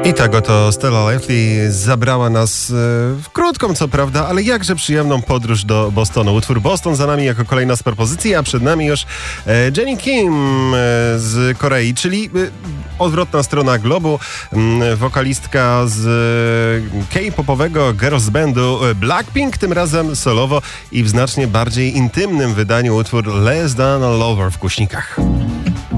I tak oto Stella Lively zabrała nas w krótką, co prawda, ale jakże przyjemną podróż do Bostonu. Utwór Boston za nami jako kolejna z propozycji, a przed nami już Jennie Kim z Korei, czyli odwrotna strona globu, wokalistka z K-popowego girls bandu Blackpink, tym razem solowo i w znacznie bardziej intymnym wydaniu utwór Less Than a Lover w głośnikach.